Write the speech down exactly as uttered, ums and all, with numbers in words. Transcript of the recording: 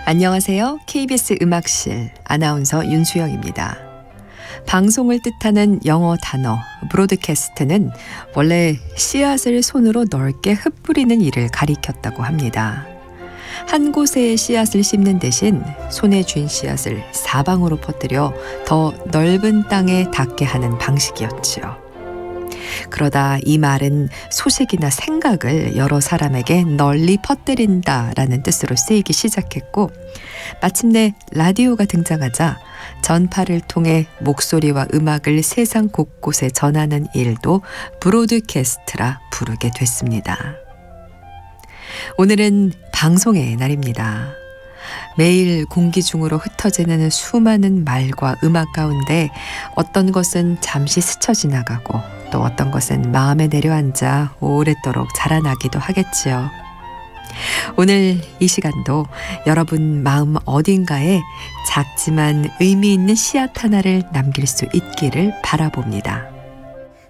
안녕하세요. 케이비에스 음악실 아나운서 윤수영입니다. 방송을 뜻하는 영어 단어 브로드캐스트는 원래 씨앗을 손으로 넓게 흩뿌리는 일을 가리켰다고 합니다. 한 곳에 씨앗을 심는 대신 손에 쥔 씨앗을 사방으로 퍼뜨려 더 넓은 땅에 닿게 하는 방식이었지요. 그러다 이 말은 소식이나 생각을 여러 사람에게 널리 퍼뜨린다라는 뜻으로 쓰이기 시작했고, 마침내 라디오가 등장하자 전파를 통해 목소리와 음악을 세상 곳곳에 전하는 일도 브로드캐스트라 부르게 됐습니다. 오늘은 방송의 날입니다. 매일 공기 중으로 흩어지는 수많은 말과 음악 가운데 어떤 것은 잠시 스쳐 지나가고 또 어떤 것은 마음에 내려앉아 오랫도록 자라나기도 하겠지요. 오늘 이 시간도 여러분 마음 어딘가에 작지만 의미 있는 씨앗 하나를 남길 수 있기를 바라봅니다.